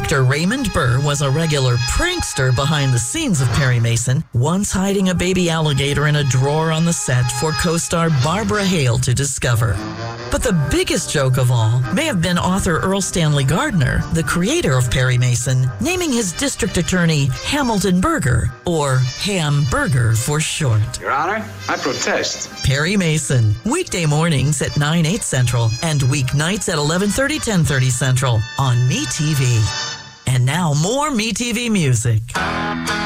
Actor Raymond Burr was a regular prankster behind the scenes of Perry Mason, once hiding a baby alligator in a drawer on the set for co-star Barbara Hale to discover. But the biggest joke of all may have been author Earl Stanley Gardner, the creator of Perry Mason, naming his district attorney Hamilton Burger, or Ham Burger for short. Your Honor, I protest. Perry Mason, weekday mornings at 9/8 Central and weeknights at 11:30, 10:30 Central on MeTV. And now more MeTV music.